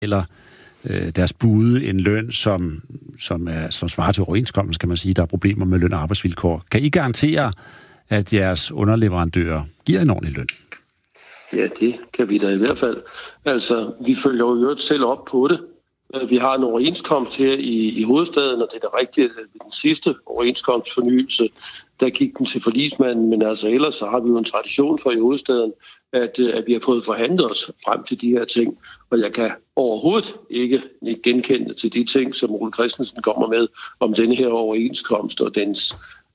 eller deres bud en løn, som svarer til overenskomsten, kan man sige, der er problemer med løn og arbejdsvilkår. Kan I garantere, at jeres underleverandører giver en ordentlig løn? Ja, det kan vi da i hvert fald. Altså, vi følger jo øvrigt selv op på det. Vi har en overenskomst her i hovedstaden, og det er da rigtigt, at ved den sidste overenskomstfornyelse, der gik den til forligsmanden, men altså ellers så har vi jo en tradition for i hovedstaden, at vi har fået forhandlet os frem til de her ting, og jeg kan overhovedet ikke genkende til de ting, som Ole Christensen kommer med om denne her overenskomst og dens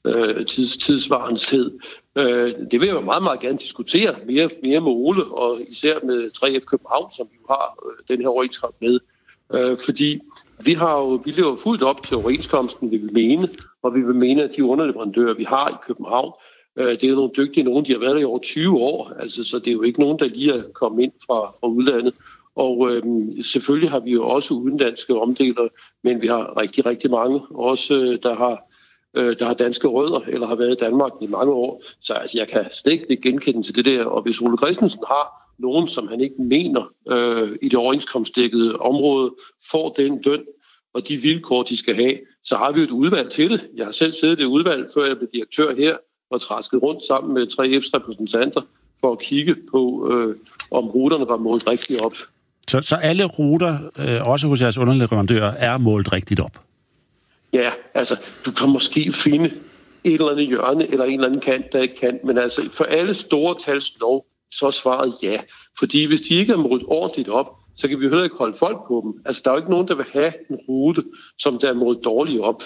tidsvarenshed. Det vil jeg jo meget, meget gerne diskutere mere med Ole, og især med 3F København, som vi jo har den her overenskomst med. Fordi vi lever fuldt op til overenskomsten, vi vil mene, og vi vil mene, at de underleverandører, vi har i København, det er jo nogle dygtige nogen, de har været der i over 20 år, altså, så det er jo ikke nogen, der lige er kommet ind fra udlandet. Og selvfølgelig har vi jo også udenlandske omdelere, men vi har rigtig, rigtig mange, også der har danske rødder, eller har været i Danmark i mange år. Så altså, jeg kan slet ikke genkende til det der, og hvis Ole Christensen har nogen, som han ikke mener i det overenskomstdækkede område, får den løn og de vilkår, de skal have, så har vi jo et udvalg til det. Jeg har selv siddet i et udvalg, før jeg blev direktør her, og trasket rundt sammen med 3F's repræsentanter for at kigge på, om ruterne var målt rigtigt op. Så alle ruter, også hos jeres underleverandører, er målt rigtigt op? Ja, altså, du kan måske finde et eller andet hjørne eller en eller anden kant, der ikke kan, men altså, for alle store tals lov, så er svaret ja. Fordi hvis de ikke er målt ordentligt op, så kan vi heller ikke holde folk på dem. Altså, der er jo ikke nogen, der vil have en rute, som der er målt dårligt op.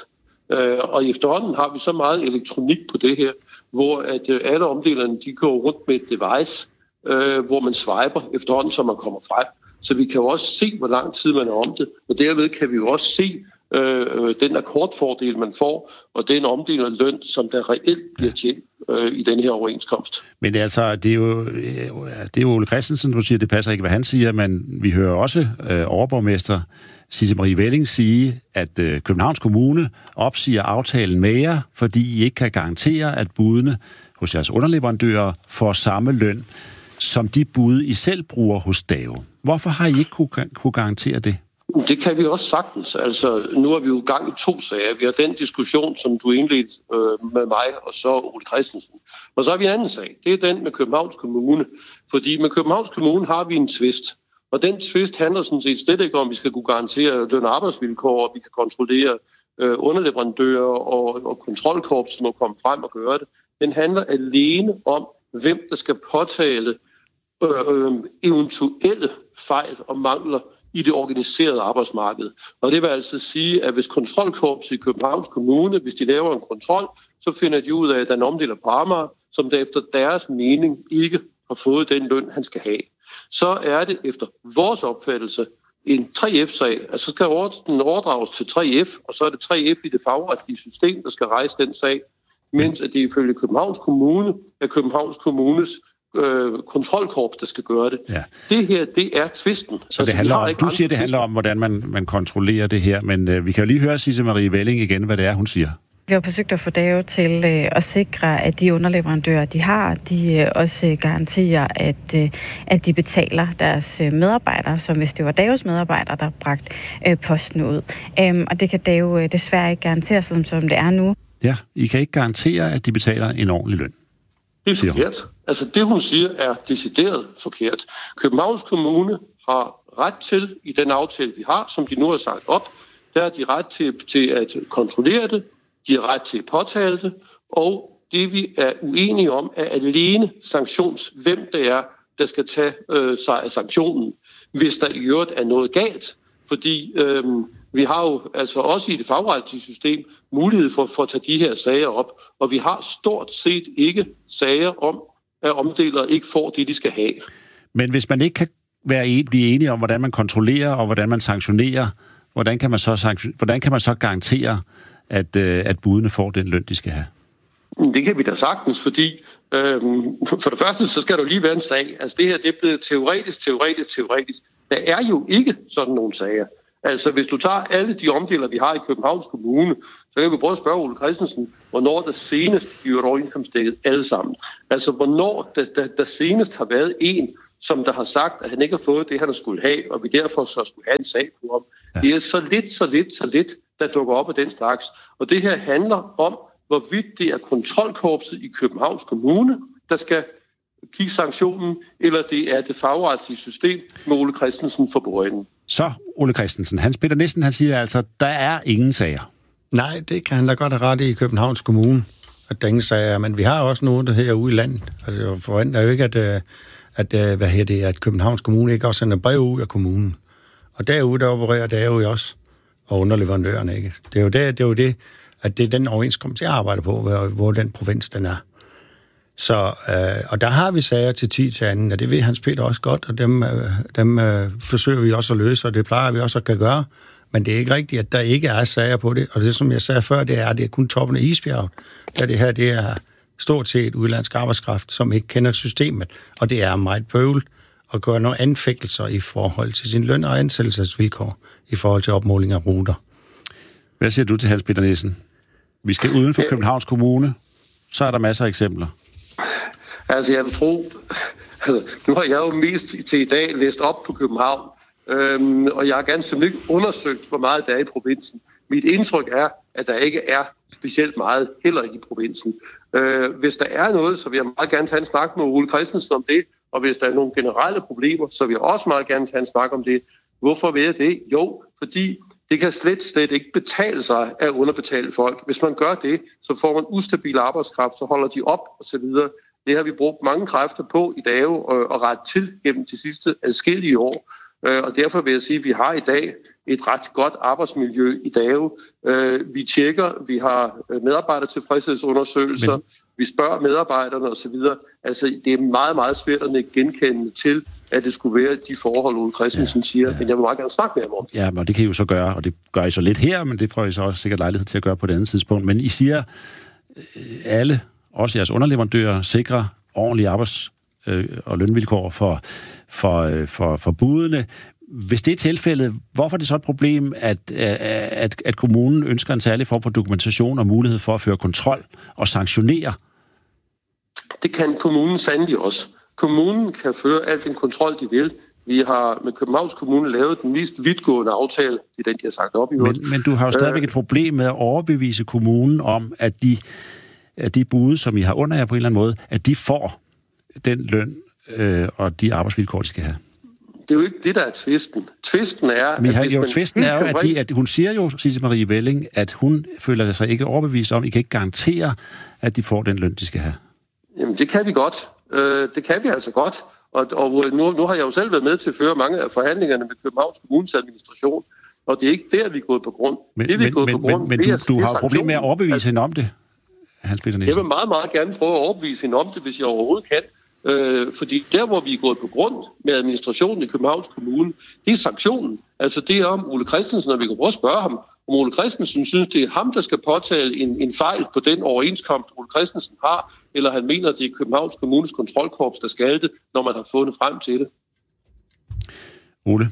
Og efterhånden har vi så meget elektronik på det her, hvor at alle omdelerne, de går rundt med et device, hvor man swiper efterhånden, så man kommer frem. Så vi kan jo også se, hvor lang tid man er om det, og derved kan vi jo også se den akkordfordel, man får, og den omdelte løn, som der reelt bliver tjent i den her overenskomst. Men altså, det er jo Ole Christensen, du siger, det passer ikke, hvad han siger, men vi hører også overborgmester Sisse Marie Welling sige, at Københavns Kommune opsiger aftalen med jer, fordi I ikke kan garantere, at budene hos jeres underleverandører får samme løn, som de bud, I selv bruger hos DAO. Hvorfor har I ikke kunne garantere det? Det kan vi også sagtens. Altså, nu er vi jo i gang i 2 sager. Vi har den diskussion, som du indledte med mig, og så Ole Christensen. Og så har vi en anden sag. Det er den med Københavns Kommune. Fordi med Københavns Kommune har vi en tvist. Og den tvist handler sådan set slet ikke om, at vi skal kunne garantere løn- og arbejdsvilkår, og vi kan kontrollere underleverandører og kontrolkorps, som må komme frem og gøre det. Den handler alene om, hvem der skal påtale eventuelle fejl og mangler i det organiserede arbejdsmarked. Og det vil altså sige, at hvis kontrolkorps i Københavns Kommune, hvis de laver en kontrol, så finder de ud af, at der er en omdeler på Amager, som der efter deres mening ikke har fået den løn, han skal have. Så er det efter vores opfattelse en 3F-sag. Altså så skal den overdrages til 3F, og så er det 3F i det fagretlige system, der skal rejse den sag, mens at det ifølge Københavns Kommune er Københavns Kommunes kontrolkorps, der skal gøre det. Ja. Det her, det er tvisten. Så det handler om, du siger, det handler om, hvordan man kontrollerer det her, men vi kan jo lige høre Sisse Marie Welling igen, hvad det er, hun siger. Vi har forsøgt at få DAO til at sikre, at de underleverandører, de har, de også garanterer, at de betaler deres medarbejdere, som hvis det var DAOs medarbejdere, der bragte posten ud. Og det kan DAO desværre ikke garantere, som det er nu. Ja, I kan ikke garantere, at de betaler en ordentlig løn. Det er forkert. Altså det, hun siger, er decideret forkert. Københavns Kommune har ret til, i den aftale, vi har, som de nu har sagt op, der har de ret til at kontrollere det, de har ret til at påtale det, og det, vi er uenige om, er alene hvem det er, der skal tage sig af sanktionen, hvis der i øvrigt er noget galt. Fordi vi har jo altså også i det fagretlige system mulighed for at tage de her sager op, og vi har stort set ikke sager om, at omdelere ikke får det, de skal have. Men hvis man ikke kan blive enige om, hvordan man kontrollerer og hvordan man sanktionerer, hvordan kan man så garantere, at budene får den løn, de skal have? Det kan vi da sagtens, fordi for det første, så skal der jo lige være en sag. Altså det her, det er blevet teoretisk. Der er jo ikke sådan nogle sager. Altså hvis du tager alle de omdeler, vi har i Københavns Kommune, så kan vi prøve at spørge Ole Christensen, hvornår der senest bliver overenskomstdækket alle sammen. Altså hvornår der senest har været en, som der har sagt, at han ikke har fået det, han skulle have, og vi derfor så skulle have en sag på ham. Ja. Det er så lidt, der dukker op af den slags. Og det her handler om, hvorvidt det er kontrolkorpset i Københavns Kommune, der skal kigge sanktionen, eller det er det fagretlige system med Ole Christensen for bordenden. Så, Ole Christensen, Hans Peter Nielsen, han siger altså, der er ingen sager. Nej, det kan han da godt have ret i Københavns Kommune, at der ingen sager, men vi har også nogen, der her ude i landet. Altså, jeg forventer jo ikke, at Københavns Kommune ikke også sender brev ud af kommunen. Og derude, der opererer det jo også, og underleverandørerne, ikke? Det er jo det, at det er den overenskomst, jeg arbejder på, hvor den provins den er. Så, og der har vi sager til 10 til anden, og det ved Hans Peter også godt, og dem forsøger vi også at løse, og det plejer vi også at kan gøre. Men det er ikke rigtigt, at der ikke er sager på det. Og det, som jeg sagde før, det er kun toppen af isbjerget. Da det her, det er stort set udlandsk arbejdskraft, som ikke kender systemet. Og det er meget bøvlet at gøre nogle anfægtelser i forhold til sin løn og ansættelsesvilkår, i forhold til opmåling af ruter. Hvad siger du til Hans Peter Nielsen? Vi skal uden for Københavns Kommune, så er der masser af eksempler. Altså, jeg vil tro... nu har jeg jo mest til i dag læst op på København, og jeg har ganske ikke undersøgt, hvor meget der er i provinsen. Mit indtryk er, at der ikke er specielt meget heller i provinsen. Hvis der er noget, så vil jeg meget gerne tage en snak med Ole Christensen om det, og hvis der er nogle generelle problemer, så vil jeg også meget gerne tage en snak om det. Hvorfor vil jeg det? Jo, fordi det kan slet ikke betale sig at underbetale folk. Hvis man gør det, så får man ustabil arbejdskraft, så holder de op osv. Det har vi brugt mange kræfter på i dag og ret til gennem de sidste adskillige år. Og derfor vil jeg sige, at vi har i dag et ret godt arbejdsmiljø i DAO. Vi tjekker, vi har medarbejdertilfredshedsundersøgelser, vi spørger medarbejderne osv. Altså, det er meget, meget svært at genkende til, at det skulle være de forhold, Ole Christensen siger, men jeg vil meget gerne snakke med ham om. Ja, og det kan I jo så gøre, og det gør I så lidt her, men det får I så også sikkert lejlighed til at gøre på et andet tidspunkt. Men I siger, alle, også jeres underleverandører, sikrer ordentlige arbejds- og lønvilkår for budene. Hvis det er tilfældet, hvorfor er det så et problem, at kommunen ønsker en særlig form for dokumentation og mulighed for at føre kontrol og sanktionere? Det kan kommunen sandelig også. Kommunen kan føre al den kontrol, de vil. Vi har med Københavns Kommune lavet den mest vidtgående aftale, det er den, de har sagt op i øvrigt. Men du har jo stadigvæk et problem med at overbevise kommunen om, at de bude, som I har under jer på en eller anden måde, at de får den løn og de arbejdsvilkår, de skal have. Det er jo ikke det, der er tvisten. Tvisten er... Tvisten er jo, at hun siger jo, Cisse Marie Welling, at hun føler sig ikke overbevist om, I kan ikke garantere, at de får den løn, de skal have. Jamen, det kan vi godt. Det kan vi altså godt. Og nu har jeg jo selv været med til at føre mange af forhandlingerne med Københavns Kommunes administration, og det er ikke der, vi er gået på grund. Men du har jo problem med at overbevise hende om det, Hans Peter Nielsen. Jeg vil meget, meget gerne prøve at overbevise hende om det, hvis jeg overhovedet kan. Fordi der, hvor vi er gået på grund med administrationen i Københavns Kommune, det er sanktionen. Altså det er om Ole Christensen, og vi kan prøve at spørge ham, om Ole Christensen synes, det er ham, der skal påtale en fejl på den overenskomst, Ole Christensen har, eller han mener, det er Københavns Kommunes kontrolkorps, der skal det, når man har fundet frem til det. Ole?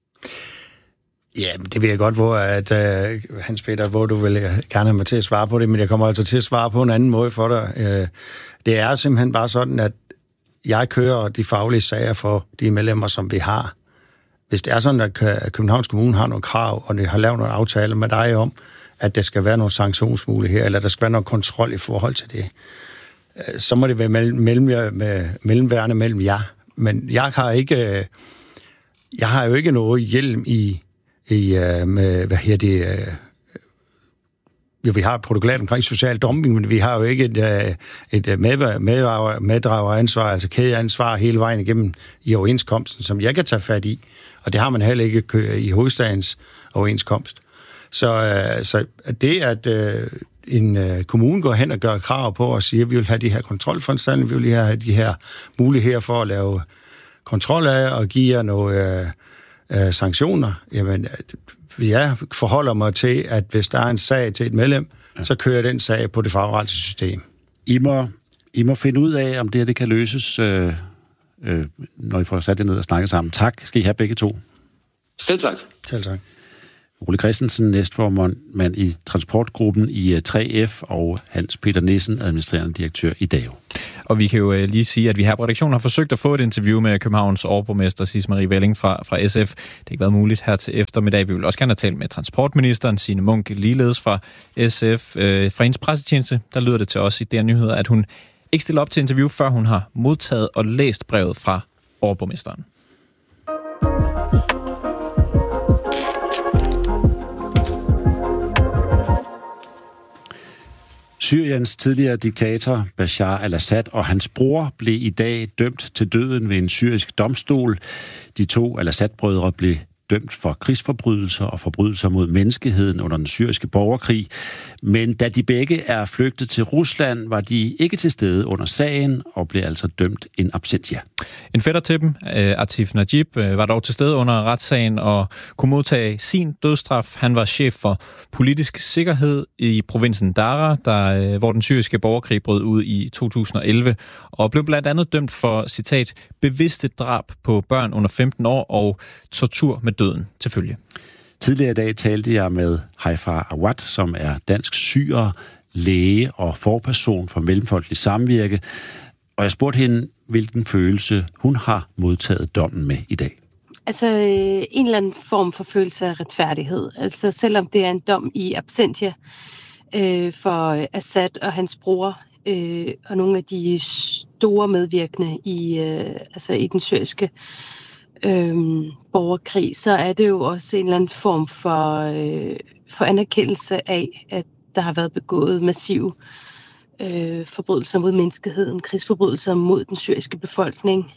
Ja, det ved jeg godt, Hans Peter, hvor du vil gerne have mig til at svare på det, men jeg kommer altså til at svare på en anden måde for dig. Det er simpelthen bare sådan, at jeg kører de faglige sager for de medlemmer, som vi har. Hvis det er sådan, at Københavns Kommune har nogle krav, og de har lavet nogle aftaler med dig om, at der skal være nogle sanktionsmuligheder, eller der skal være noget kontrol i forhold til det, så må det være mellemværende mellem jer. Men jeg har jo ikke noget hjelm vi har et protokollat omkring social dumping, men vi har jo ikke et meddrageransvar, altså kædeansvar hele vejen igennem i overenskomsten, som jeg kan tage fat i. Og det har man heller ikke i hovedstadens overenskomst. Så det, at en kommune går hen og gør krav på og siger, at vi vil have de her kontrolforanstaltninger, vi vil have de her muligheder for at lave kontrol af og give jer nogle sanktioner, jamen, jeg forholder mig til, at hvis der er en sag til et medlem, så kører den sag på det fagretlige system. I må finde ud af, om det kan løses, når I får sat det ned og snakket sammen. Tak skal I have begge to. Selv tak. Selv tak. Ole Christensen, næstformand i transportgruppen i 3F, og Hans Peter Nissen, administrerende direktør i DAO. Og vi kan jo lige sige, at vi her på redaktionen har forsøgt at få et interview med Københavns overborgmester Sisse Marie Velling fra SF. Det har ikke været muligt her til eftermiddag. Vi vil også gerne have talt med transportministeren Signe Munk, ligeledes fra SF. Fra hendes pressetjeneste, der lyder det til os i DR Nyheder, at hun ikke stiller op til interview, før hun har modtaget og læst brevet fra overborgmesteren. Syriens tidligere diktator Bashar al-Assad og hans bror blev i dag dømt til døden ved en syrisk domstol. De 2 al-Assad-brødre blev dømt for krigsforbrydelser og forbrydelser mod menneskeheden under den syriske borgerkrig. Men da de begge er flygtet til Rusland, var de ikke til stede under sagen og blev altså dømt in absentia. En fætter til dem, Atif Najib, var dog til stede under retssagen og kunne modtage sin dødsstraf. Han var chef for politisk sikkerhed i provinsen Dara, hvor den syriske borgerkrig brød ud i 2011, og blev blandt andet dømt for, citat, bevidste drab på børn under 15 år og tortur med døden til følge. Tidligere i dag talte jeg med Haifa Awad, som er dansk syrer, læge og forperson for Mellemfolkelig Samvirke, og jeg spurgte hende, hvilken følelse hun har modtaget dommen med i dag. Altså en eller anden form for følelse af retfærdighed. Altså selvom det er en dom i absentia for Assad og hans bror og nogle af de store medvirkende i den syriske borgerkrig, så er det jo også en eller anden form for anerkendelse af, at der har været begået massive forbrydelser mod menneskeheden, krigsforbrydelser mod den syriske befolkning,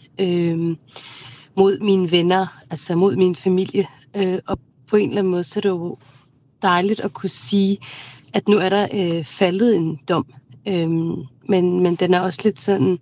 mod mine venner, altså mod min familie. Og på en eller anden måde, så er det jo dejligt at kunne sige, at nu er der faldet en dom. Men den er også lidt sådan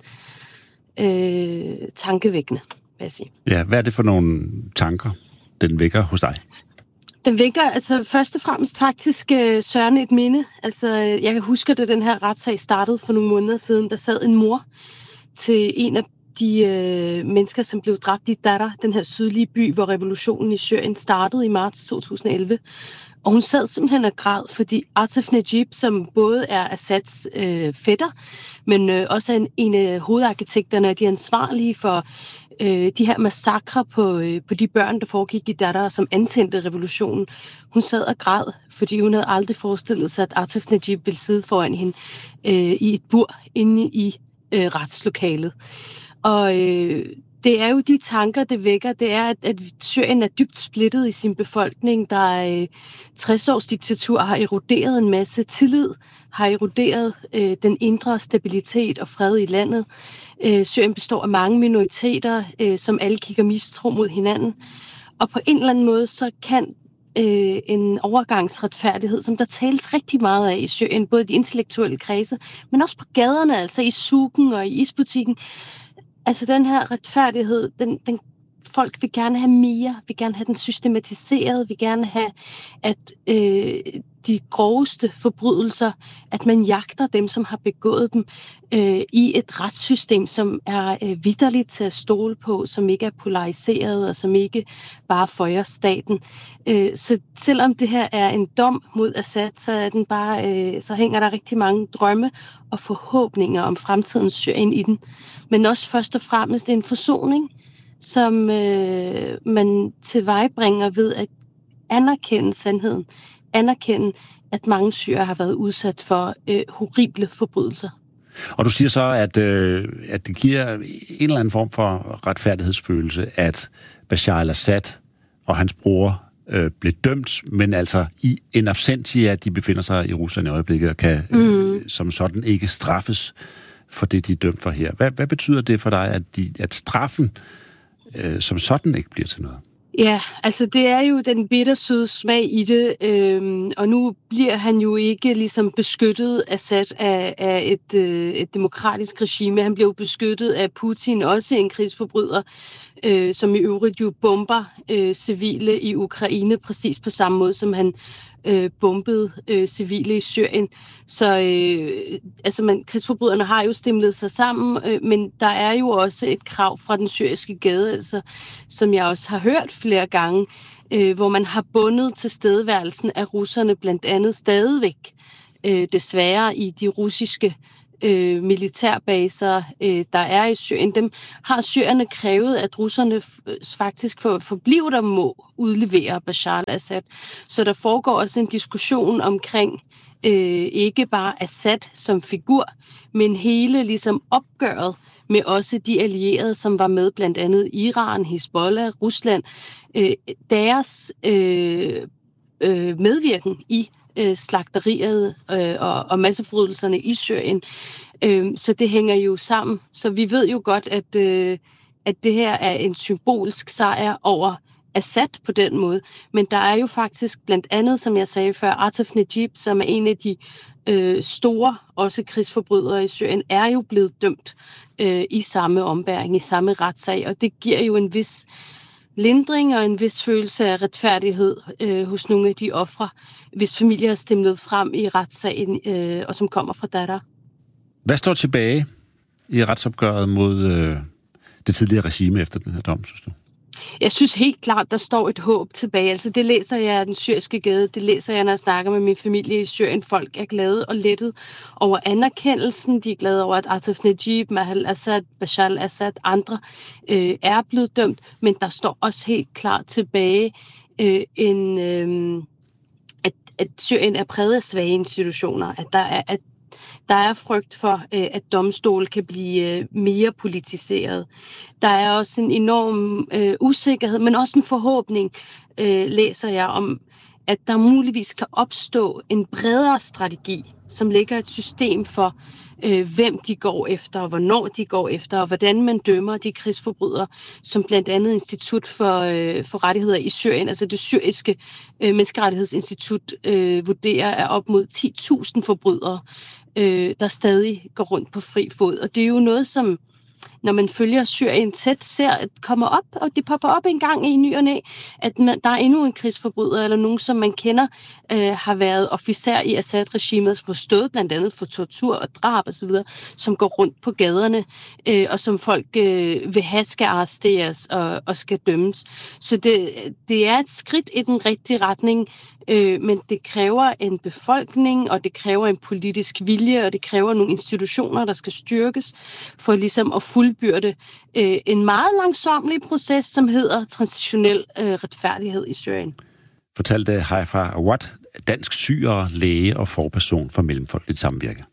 tankevækkende, vil jeg sige. Ja, hvad er det for nogle tanker, den vækker hos dig? Den vækker altså først og fremmest faktisk sørgende et minde. Altså jeg kan huske, da den her retssag startede for nogle måneder siden, der sad en mor til en af de mennesker, som blev dræbt i Dara, den her sydlige by, hvor revolutionen i Syrien startede i marts 2011. Og hun sad simpelthen og græd, fordi Atif Najib, som både er Assads fætter, men også er en af hovedarkitekterne, de ansvarlige for de her massakrer på de børn, der foregik i Dara, som antændte revolutionen. Hun sad og græd, fordi hun havde aldrig forestillet sig, at Atif Najib ville sidde foran hende i et bur inde i retslokalet. Og det er jo de tanker, det vækker. Det er, at Syrien er dybt splittet i sin befolkning. Der er 60 års diktatur, har eroderet en masse tillid, har eroderet den indre stabilitet og fred i landet. Syrien består af mange minoriteter, som alle kigger mistro mod hinanden. Og på en eller anden måde, så kan en overgangsretfærdighed, som der tales rigtig meget af i Syrien, både i de intellektuelle kredse, men også på gaderne, altså i sukken og i isbutikken. Altså den her retfærdighed, den folk vil gerne have mere, vil gerne have den systematiseret, vil gerne have, at de groveste forbrydelser, at man jagter dem, som har begået dem i et retssystem, som er vitterligt til at stole på, som ikke er polariseret og som ikke bare føjer staten. Så selvom det her er en dom mod Assad, så er den bare, så hænger der rigtig mange drømme og forhåbninger om fremtidens Syrien i den. Men også først og fremmest en forsoning, som man tilvejebringer ved at anerkende sandheden. Anerkende, at mange syrere har været udsat for horrible forbrydelser. Og du siger så, at det giver en eller anden form for retfærdighedsfølelse, at Bashar al-Assad og hans bror blev dømt, men altså i en absentia, at de befinder sig i Rusland i øjeblikket og kan som sådan ikke straffes for det, de er dømt for her. Hvad betyder det for dig, at straffen som sådan ikke bliver til noget? Ja, altså det er jo den bittersøde smag i det, og nu bliver han jo ikke ligesom beskyttet Assad af et demokratisk regime. Han bliver jo beskyttet af Putin, også en krigsforbryder, som i øvrigt jo bomber civile i Ukraine, præcis på samme måde som han bombede civile i Syrien. Så krigsforbryderne har jo stimlet sig sammen, men der er jo også et krav fra den syriske gade, altså, som jeg også har hørt flere gange, hvor man har bundet tilstedeværelsen af russerne blandt andet stadigvæk, desværre i de russiske militærbaser, der er i Syrien. Dem har syrerne krævet, at russerne faktisk for at forblive der må udlevere Bashar al-Assad. Så der foregår også en diskussion omkring ikke bare Assad som figur, men hele ligesom opgøret med også de allierede, som var med, blandt andet Iran, Hezbollah, Rusland, deres medvirken i slagteriet og masseforbrydelserne i Syrien. Så det hænger jo sammen. Så vi ved jo godt, at det her er en symbolsk sejr over Assad på den måde. Men der er jo faktisk blandt andet, som jeg sagde før, Atef Najib, som er en af de store også krigsforbrydere i Syrien, er jo blevet dømt i samme ombæring, i samme retssag. Og det giver jo en vis lindring og en vis følelse af retfærdighed hos nogle af de ofre, hvis familier har stemlet frem i retssagen, og som kommer fra Daraa. Hvad står tilbage i retsopgøret mod det tidligere regime efter den her dom, synes du? Jeg synes helt klart, der står et håb tilbage. Altså det læser jeg af den syriske gade, det læser jeg, når jeg snakker med min familie i Syrien. Folk er glade og lettet over anerkendelsen. De er glade over, at Atef Najib, Maher al-Assad, Bashar al-Assad, andre er blevet dømt. Men der står også helt klart tilbage, at Syrien er præget af svage institutioner. At der er frygt for, at domstol kan blive mere politiseret. Der er også en enorm usikkerhed, men også en forhåbning, læser jeg, om, at der muligvis kan opstå en bredere strategi, som lægger et system for, hvem de går efter, og hvornår de går efter, og hvordan man dømmer de krigsforbrydere, som blandt andet Institut for Rettigheder i Syrien, altså det syriske menneskerettighedsinstitut, vurderer er op mod 10.000 forbrydere, der stadig går rundt på fri fod. Og det er jo noget, som, når man følger Syrien tæt, ser at kommer op, og det popper op en gang i ny og næ, at der er endnu en krigsforbryder, eller nogen, som man kender, har været officer i Assad-regimet, som har stået blandt andet for tortur og drab osv., som går rundt på gaderne, og som folk vil have skal arresteres og skal dømmes. Så det er et skridt i den rigtige retning, men det kræver en befolkning, og det kræver en politisk vilje, og det kræver nogle institutioner, der skal styrkes for ligesom at fuldbyrde en meget langsomlig proces, som hedder transitionel retfærdighed i Syrien. Fortalte Haifa Awad, dansk syrer, læge og forperson for Mellemfolkeligt Samvirke.